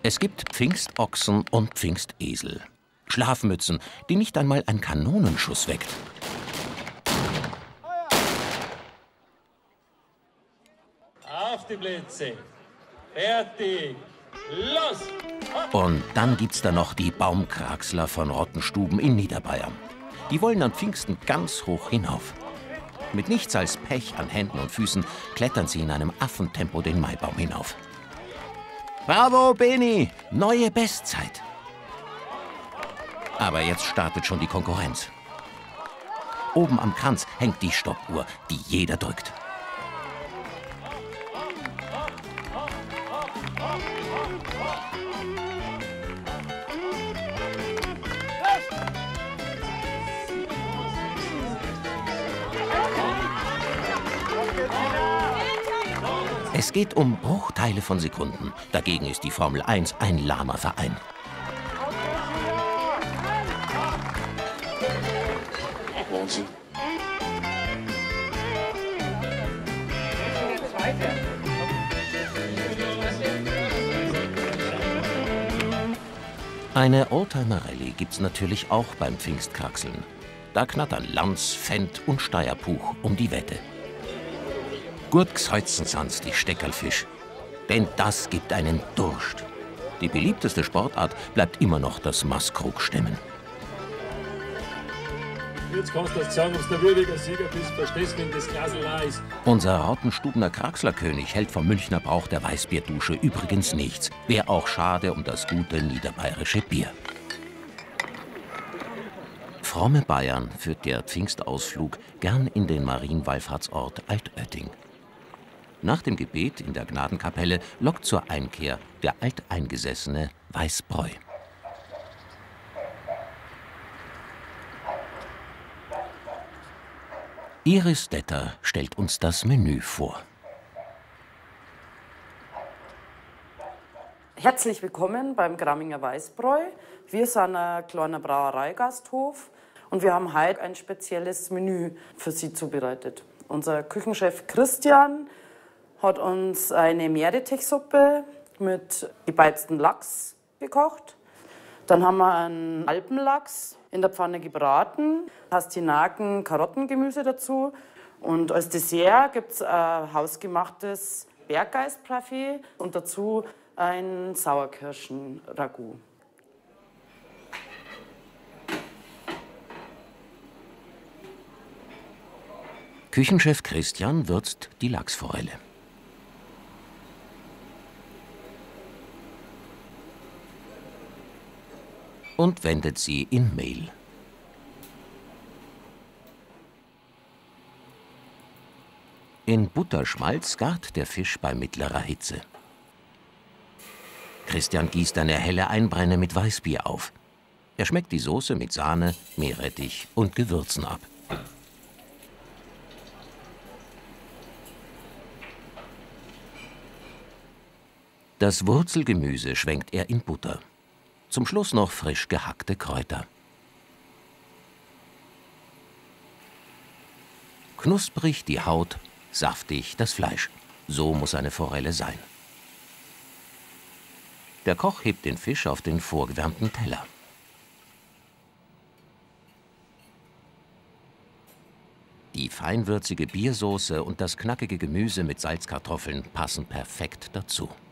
Es gibt Pfingstochsen und Pfingstesel. Schlafmützen, die nicht einmal ein Kanonenschuss weckt. Auf die Plätze. Fertig. Los! Und dann gibt's da noch die Baumkraxler von Rottenstuben in Niederbayern. Die wollen an Pfingsten ganz hoch hinauf. Mit nichts als Pech an Händen und Füßen klettern sie in einem Affentempo den Maibaum hinauf. Bravo, Beni! Neue Bestzeit! Aber jetzt startet schon die Konkurrenz. Oben am Kranz hängt die Stoppuhr, die jeder drückt. Es geht um Bruchteile von Sekunden. Dagegen ist die Formel 1 ein lahmer Verein. Wahnsinn. Eine Oldtimer-Rallye gibt's natürlich auch beim Pfingstkraxeln. Da knattern Lanz, Fendt und Steierpuch um die Wette. Gut gsheutzensans die Steckerlfisch. Denn das gibt einen Durst. Die beliebteste Sportart bleibt immer noch das Maskrug-Stemmen. Jetzt kannst du das sagen, ob du würdiger Sieger bist, verstehst du, wenn das Glasl leer ist. Unser Rottenstubener Kraxlerkönig hält vom Münchner Brauch der Weißbierdusche übrigens nichts. Wäre auch schade um das gute niederbayerische Bier. Fromme Bayern führt der Pfingstausflug gern in den Marienwallfahrtsort Altötting. Nach dem Gebet in der Gnadenkapelle lockt zur Einkehr der alteingesessene Weißbräu. Iris Detter stellt uns das Menü vor. Herzlich willkommen beim Gramminger Weißbräu. Wir sind ein kleiner Brauereigasthof und wir haben heute ein spezielles Menü für Sie zubereitet. Unser Küchenchef Christian hat uns eine Meerrettichsuppe mit gebeiztem Lachs gekocht. Dann haben wir einen Alpenlachs in der Pfanne gebraten, Pastinaken, Karottengemüse dazu. Und als Dessert gibt es ein hausgemachtes Berggeist-Parfait und dazu ein Sauerkirschen-Ragout. Küchenchef Christian würzt die Lachsforelle. Und wendet sie in Mehl. In Butterschmalz gart der Fisch bei mittlerer Hitze. Christian gießt eine helle Einbrenne mit Weißbier auf. Er schmeckt die Soße mit Sahne, Meerrettich und Gewürzen ab. Das Wurzelgemüse schwenkt er in Butter. Zum Schluss noch frisch gehackte Kräuter. Knusprig die Haut, saftig das Fleisch. So muss eine Forelle sein. Der Koch hebt den Fisch auf den vorgewärmten Teller. Die feinwürzige Biersoße und das knackige Gemüse mit Salzkartoffeln passen perfekt dazu.